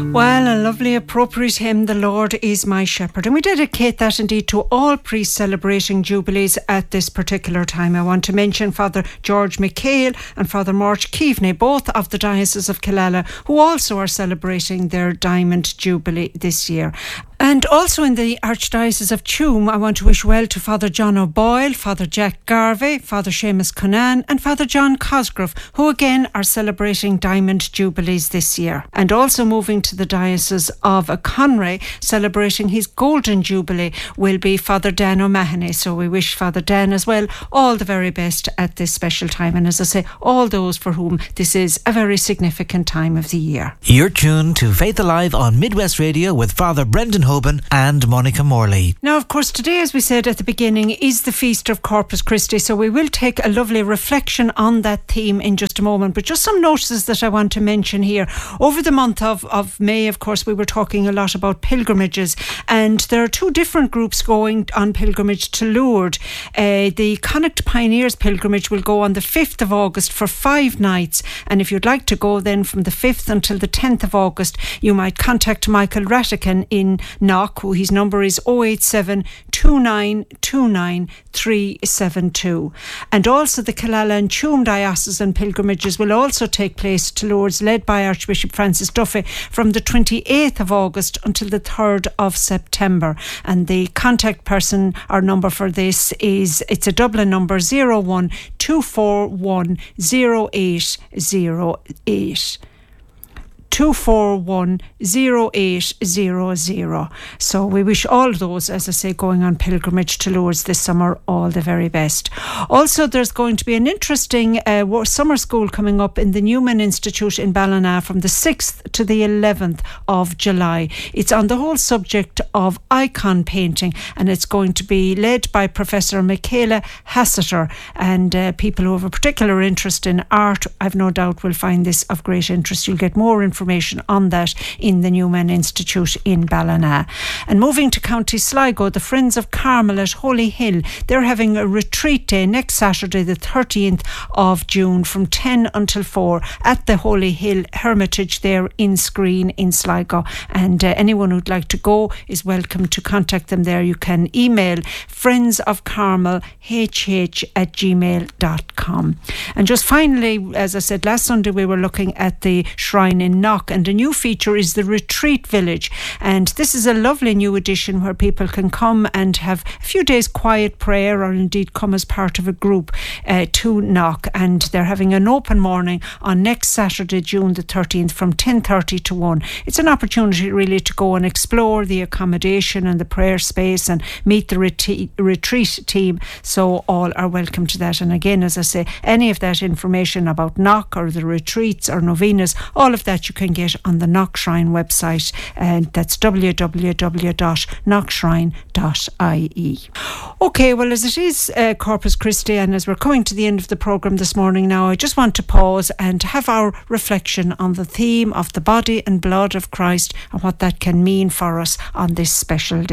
Well, a lovely appropriate hymn, The Lord is my shepherd. And we dedicate that indeed to all priests celebrating jubilees at this particular time. I want to mention Father George McHale and Father March Keaveney, both of the Diocese of Killala, who also are celebrating their Diamond Jubilee this year. And also in the Archdiocese of Tuam, I want to wish well to Father John O'Boyle, Father Jack Garvey, Father Seamus Conan and Father John Cosgrove, who again are celebrating Diamond Jubilees this year. And also moving to the Diocese of Conray, celebrating his Golden Jubilee, will be Father Dan O'Mahony. So we wish Father Dan as well all the very best at this special time. And as I say, all those for whom this is a very significant time of the year. You're tuned to Faith Alive on Midwest Radio with Father Brendan Hoban and Monica Morley. Now, of course, today, as we said at the beginning, is the Feast of Corpus Christi, so we will take a lovely reflection on that theme in just a moment. But just some notices that I want to mention here. Over the month of May, of course, we were talking a lot about pilgrimages, and there are two different groups going on pilgrimage to Lourdes. The Connacht Pioneers pilgrimage will go on the 5th of August for 5 nights, and if you'd like to go then from the 5th until the 10th of August, you might contact Michael Rattican in Knock, who his number is 087 2929 372. And also the Killala and Tuam diocesan pilgrimages will also take place to Lourdes, led by Archbishop Francis Duffy, from the 28th of August until the 3rd of September. And the contact person or number for this is, it's a Dublin number, 01 241 0808. 241 0800. So we wish all those, as I say, going on pilgrimage to Lourdes this summer all the very best. Also, there's going to be an interesting summer school coming up in the Newman Institute in Ballina from the 6th to the 11th of July. It's on the whole subject of icon painting, and it's going to be led by Professor Michaela Hasseter, and people who have a particular interest in art, I've no doubt, will find this of great interest. You'll get more information on that in the Newman Institute in Ballina. And moving to County Sligo, the Friends of Carmel at Holy Hill, they're having a retreat day next Saturday, the 13th of June, from 10 until 4 at the Holy Hill Hermitage there in Screen in Sligo. And anyone who'd like to go is welcome to contact them there. You can email friendsofcarmelhh@gmail.com. And just finally, as I said, last Sunday we were looking at the shrine in Knock, and a new feature is the Retreat Village, and this is a lovely new addition where people can come and have a few days quiet prayer, or indeed come as part of a group to Knock. And they're having an open morning on next Saturday, June the 13th, from 10:30 to 1. It's an opportunity really to go and explore the accommodation and the prayer space and meet the retreat team, so all are welcome to that. And again, as I say, any of that information about Knock or the retreats or novenas, all of that you can get on the Knock Shrine website, and that's www.knockshrine.ie. Okay, well, as it is Corpus Christi, and as we're coming to the end of the programme this morning now, I just want to pause and have our reflection on the theme of the body and blood of Christ and what that can mean for us on this special day.